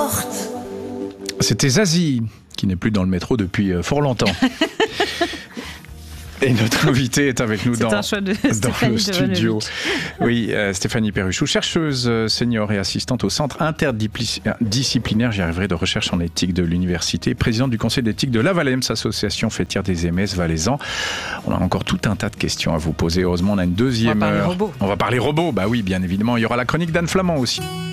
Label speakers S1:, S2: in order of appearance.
S1: porte.
S2: C'était Zazie, qui n'est plus dans le métro depuis fort longtemps. Et notre invitée est avec nous dans le studio. Oui, Stéphanie Perruchou, chercheuse senior et assistante au Centre interdisciplinaire, j'y arriverai, de recherche en éthique de l'université, présidente du conseil d'éthique de la Valaims, association fêtière des MS valaisans. On a encore tout un tas de questions à vous poser. Heureusement, on a une deuxième heure.
S3: On va parler robots.
S2: On va parler robots, bah oui, bien évidemment. Il y aura la chronique d'Anne Flamand aussi.